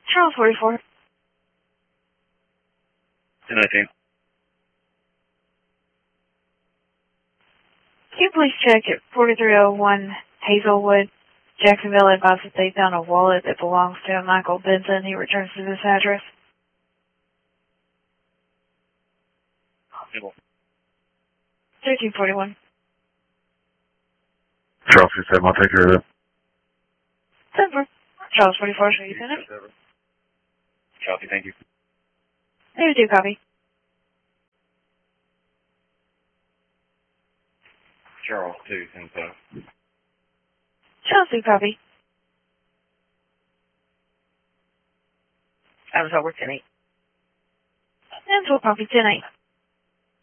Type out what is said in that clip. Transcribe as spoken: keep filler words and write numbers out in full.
Charles forty-four. ten nineteen. Can you please check at forty-three oh one Hazelwood? Jacksonville advised that they found a wallet that belongs to Michael Benson. He returns to this address. thirteen forty-one. Charles forty-seven, I'll take care of it. Denver. Charles forty-four, show you send it? Copy, thank you. There you do, copy. Charles two, ten five. Charles two, copy. I was over ten eight. And full copy, ten eight.